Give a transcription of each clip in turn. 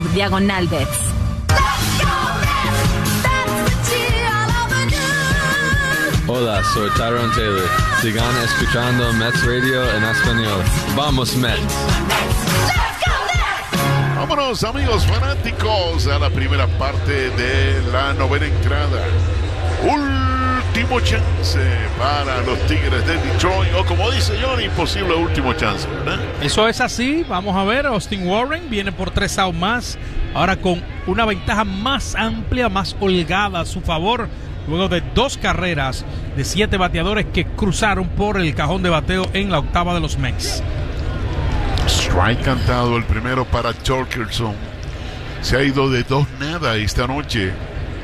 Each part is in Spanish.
Diagonal Bets. Hola, soy Tyrone Taylor. Sigan escuchando Mets Radio en español. ¡Vamos, Mets! Vámonos, amigos fanáticos, a la primera parte de la novena entrada. Último chance para los Tigres de Detroit, o como dice Johnny, posible último chance, ¿verdad? Eso es así. Vamos a ver, Austin Warren viene por 3 outs más, ahora con una ventaja más amplia, más holgada a su favor, luego de 2 carreras de 7 bateadores que cruzaron por el cajón de bateo en la octava de los Mets. Strike cantado el primero para Torkelson. Se ha ido de 2-0 esta noche.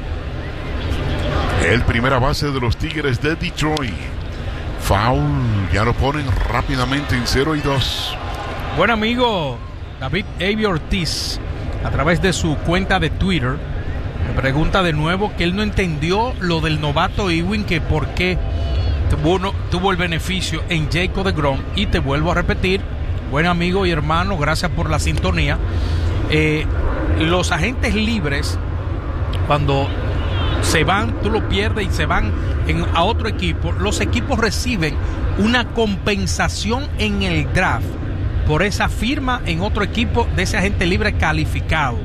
El primera base de los Tigres de Detroit. Foul, ya lo ponen rápidamente en 0-2. Buen amigo David A.B. Ortiz, a través de su cuenta de Twitter, me pregunta de nuevo que él no entendió lo del novato Ewing, que por qué tuvo el beneficio en Jacob deGrom. Y te vuelvo a repetir, buen amigo y hermano, gracias por la sintonía. Los agentes libres, cuando se van, tú lo pierdes y se van a otro equipo, los equipos reciben una compensación en el draft por esa firma en otro equipo de ese agente libre calificado.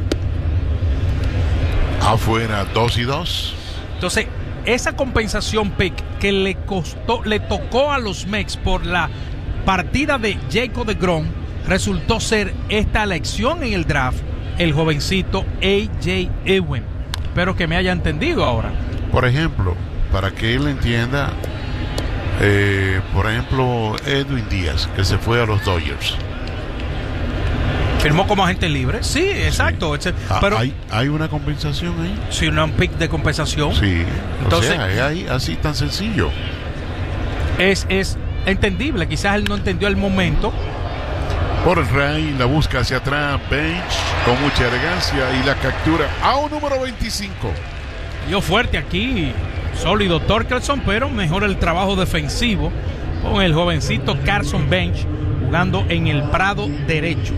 Afuera, 2-2. Entonces, esa compensación pick que le tocó a los Mets por la partida de Jacob deGrom, resultó ser esta elección en el draft, el jovencito A.J. Ewing. Espero que me haya entendido ahora. Por ejemplo, para que él entienda, por ejemplo, Edwin Díaz, que se fue a los Dodgers. ¿Firmó como agente libre? Sí, exacto. Sí. Pero ¿Hay una compensación ahí? Sí, un pick de compensación. Sí, entonces, o sea, es así tan sencillo. Es entendible, quizás él no entendió el momento. Por el Rey, la busca hacia atrás, Bench, con mucha elegancia, y la captura a un número 25. Dio fuerte aquí, sólido Torkelson, pero mejor el trabajo defensivo con el jovencito Carson Bench jugando en el prado derecho.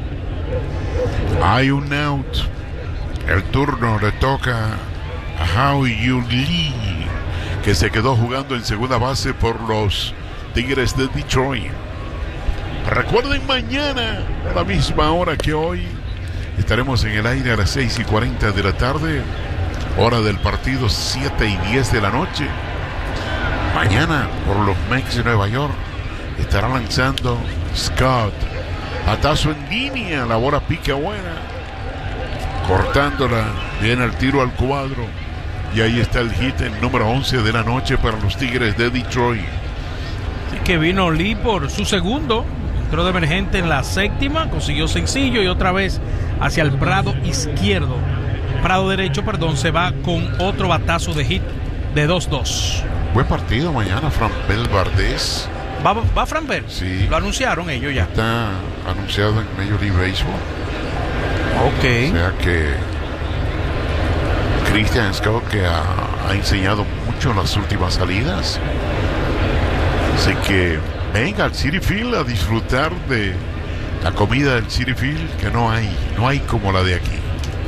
Hay un out. El turno le toca a Howie Lee, que se quedó jugando en segunda base por los Tigres de Detroit. Recuerden, mañana a la misma hora que hoy estaremos en el aire a las 6:40 de la tarde, hora del partido, 7:10 de la noche. Mañana por los Mets de Nueva York estará lanzando Scott. Patazo en línea, la bola pica buena, cortándola, viene el tiro al cuadro, y ahí está el hit, el número 11 de la noche para los Tigres de Detroit. Así que vino Lee por su segundo, entró de emergente en la séptima, consiguió sencillo y otra vez hacia el prado izquierdo, prado derecho, perdón, se va con otro batazo de hit de 2-2. Buen partido mañana, Framber Valdez. ¿Va Framber? Sí. Lo anunciaron ellos ya. Está anunciado en Major League Baseball. Ok. O sea que Christian Scott, que ha enseñado mucho en las últimas salidas. Así que venga al Citi Field a disfrutar de la comida del Citi Field, que no hay como la de aquí.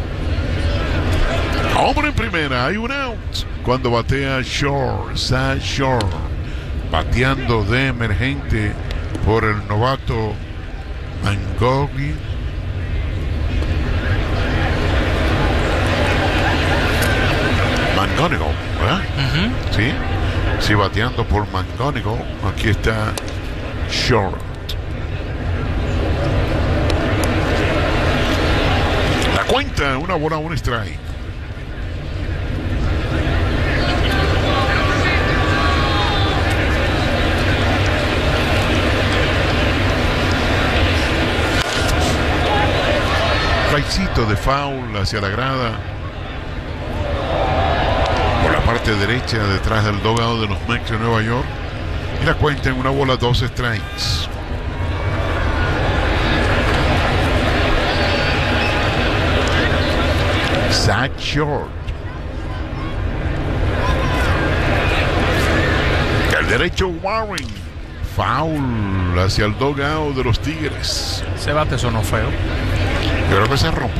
Hombre en primera, hay un out cuando batea Shore, Zach Shore, bateando de emergente por el novato Mangoni. Mangonigo, ¿verdad? Sí. Sí, bateando por Mangonigo. Aquí está Short. La cuenta, una bola, un strike. Strikecito de foul hacia la grada. Por la parte derecha, detrás del dugout de los Mets de Nueva York. Y la cuenta en una bola, 2 strikes. Zach Short. El derecho Warren. Foul hacia el dugout de los Tigres. Ese bate sonó feo. Yo creo que se rompió.